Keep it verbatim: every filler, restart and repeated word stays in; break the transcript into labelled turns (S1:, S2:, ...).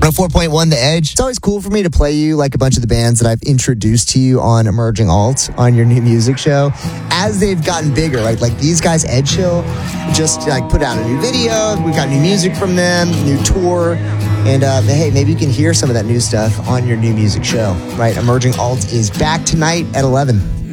S1: one oh four point one The Edge. It's always cool for me to play you like a bunch of the bands that I've introduced to you on Emerging Alt on your new music show as they've gotten bigger, right? Like these guys, Edge Hill, just like put out a new video. We've got new music from them, new tour. And uh, hey, maybe you can hear some of that new stuff on your new music show, right? Emerging Alt is back tonight at eleven.